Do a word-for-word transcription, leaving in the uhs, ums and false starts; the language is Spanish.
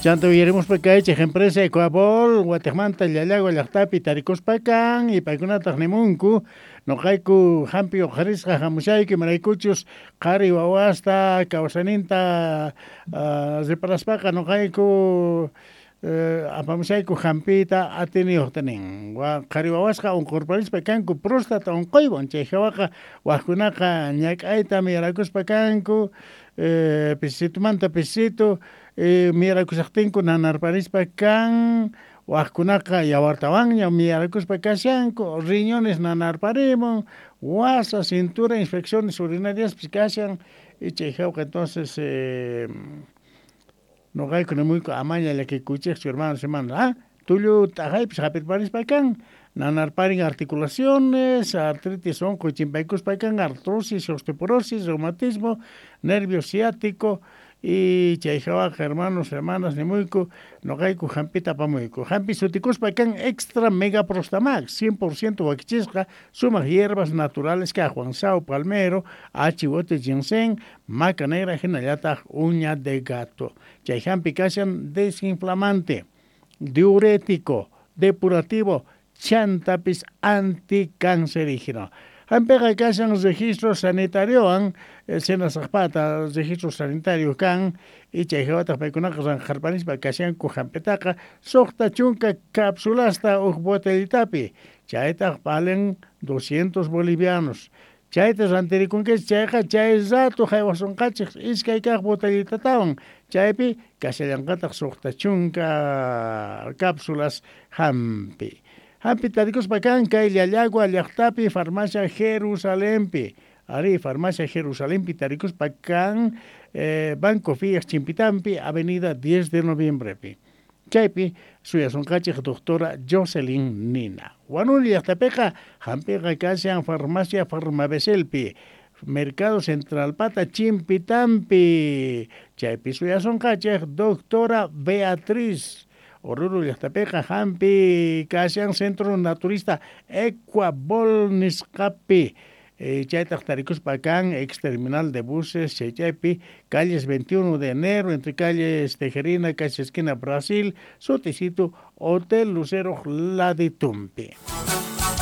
Chanto iremos para acá, empresa Ecuabol, Guatemala, Yalago, Lactapi, Taricos Pacan, y Pacuna Tajnemunku, Nojaiku, Hampio, Jarisca, Jamusaiki, Maraicuchus, Kari, Wawasta, Kausaninta, Zeparaspaca, Nojaiku, Apamusaiku, Jampita, Atenio Tenin, Kariwawaska, un corporis Pacanku, Próstata, un Coibon, Chehawaka, Wakunaka, Ñacaita, Miracus Pacanku, Pisito Manta, Pisito, mira kusaqtinku nanarparispa kan waqkunaqa yawartawanña mirakuspa kashanku riñones nanarparimon wasa cintura infecciones urinarias kashan y chayjawqa entonces eh, noqaykuna muyku amaña llakikuchik hermanos hermanos ah tullu tajaypis hapirparispa kan nanarparin articulaciones, artritis onco, chimpaykuspa kan artrosis, osteoporosis, reumatismo, nervio ciático y chayjawaqa hermanos, hermanas, nimuyku, noqayku hampita pamuyku. Hampi sutikuspa kan extra mega prostamax, cien por ciento wakichisqa, sumas hierbas naturales que Juansao palmero, achivote ginseng, maca negra, hinallataq uña de gato. Chay hampi kashan desinflamante, diurético, depurativo, chantapis anticancerígeno. Hampiqa kashan registro sanitario an sena saqpata registro sanitario kan y chayjawataq paykunaqa ranjarpanispa kashanku hampitaqa suqta chunka capsulasta uj botellitapi chaytaq valen doscientos bolivianos. Chayta rantirikunkichik chayqa chay rato haywasunqachik iskay kaq botellitatawan chaypi kashallanqataq suqta chunka cápsulas hampi. Hampi tarikuspa kan kay llallagua llaqtapi farmacia Jerusalempi. Ari farmacia Jerusalempi tarikuspa kan eh, Banco Fias Chimpitampi, avenida diez de noviembre. Chaypi suyasunqachik doctora Jocelyn Nina. Wanuli llaqtapiqa hampiqa kashan farmacia Farmabeselpi. Mercado Central Pata Chimpitampi. Chaypi suyasunqachik doctora Beatriz. Oruro llaqtapiqa hampi kashan centro naturista Ecuabol Nisqapi. Eh, chaytaq tarikuspa kan ex terminal de buses chaypi calles veintiuno de enero entre calles Tejerina, calle esquina Brasil, Soticito, Hotel Lucero Laditumpi.